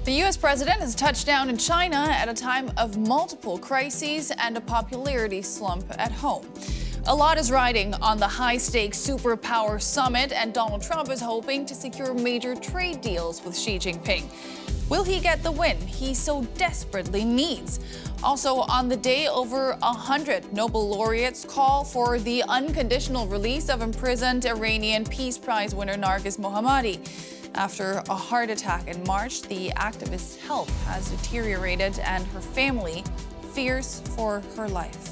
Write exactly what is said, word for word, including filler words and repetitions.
The U S president has touched down in China at a time of multiple crises and a popularity slump at home. A lot is riding on the high-stakes superpower summit, and Donald Trump is hoping to secure major trade deals with Xi Jinping. Will he get the win he so desperately needs? Also on the day, over one hundred Nobel laureates call for the unconditional release of imprisoned Iranian Peace Prize winner Narges Mohammadi. After a heart attack in March, the activist's health has deteriorated and her family fears for her life.